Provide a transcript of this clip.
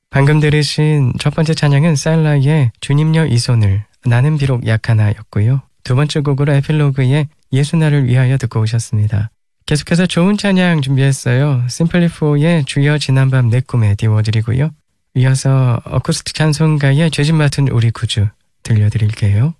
방금 들으신 첫 번째 찬양은 셀라의 주님여 이 손을 나는 비록 약하나였고요. 두 번째 곡으로 에필로그의 예수 나를 위하여 듣고 오셨습니다. 계속해서 좋은 찬양 준비했어요. 심플리4의 주여 지난밤 내 꿈에 띄워드리고요. 이어서 어쿠스틱 찬송가의 죄진 맡은 우리 구주 들려드릴게요.